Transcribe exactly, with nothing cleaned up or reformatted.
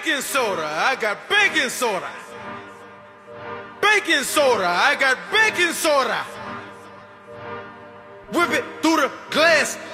baking soda. I got baking soda. Baking soda. I got baking soda. Whip it through the glass.